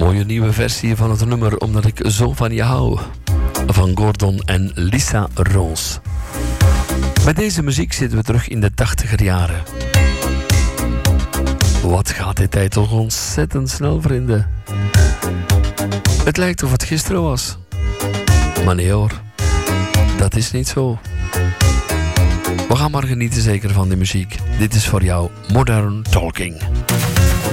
Mooie nieuwe versie van het nummer Omdat ik zo van je hou. Van Gordon en Lisa Roos. Met deze muziek zitten we terug in de 80er jaren. Wat gaat die tijd toch ontzettend snel, vrienden. Het lijkt of het gisteren was. Maar nee hoor, dat is niet zo. We gaan maar genieten zeker van die muziek. Dit is voor jou Modern Talking.